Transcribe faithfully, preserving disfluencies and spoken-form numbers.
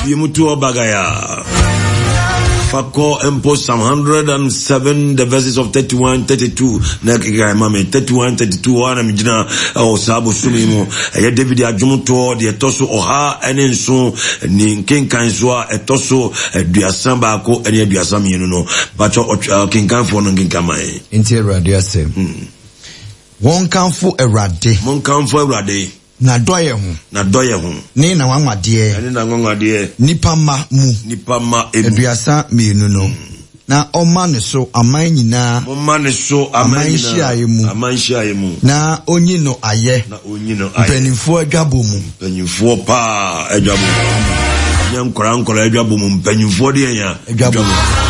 Bimutu Bagaya. Fako Empo Psalm one hundred seven, the verses of thirty-one, thirty-two. Nekika mame thirty-one, thirty-two. Wana mijina o sabu sumimo. Aya David Ajumuto di etoso oha enenso ni nkenkan soa etoso duasamba ko ene duasam yenu no. Bacho kenkan fo no nkenkamai. Inti Erade asem. Won kanfo Erade. Mon kanfo Erade. Na doye hu na doye hu ni na wanwade ni na wanwade nipa ma mu nipa ma emu eduasa mienu no na oma ne so aman nyina oma ne so aman nyina aman hia mu na onyi no aye na onyi no aye penifo adwabo mu penifo pa adwabo nyam kora nkora adwabo mu penifo de nya adwabo